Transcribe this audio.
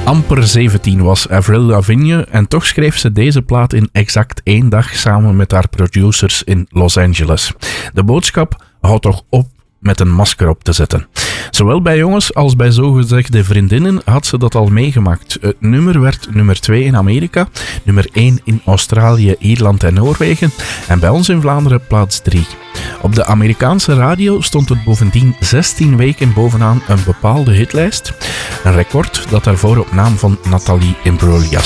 Amper 17 was Avril Lavigne en toch schreef ze deze plaat in exact 1 dag samen met haar producers in Los Angeles. De boodschap: houd toch op met een masker op te zetten. Zowel bij jongens als bij zogezegde vriendinnen had ze dat al meegemaakt. Het nummer werd nummer 2 in Amerika, nummer 1 in Australië, Ierland en Noorwegen en bij ons in Vlaanderen plaats 3. Op de Amerikaanse radio stond het bovendien 16 weken bovenaan een bepaalde hitlijst. Een record dat daarvoor op naam van Natalie Imbruglia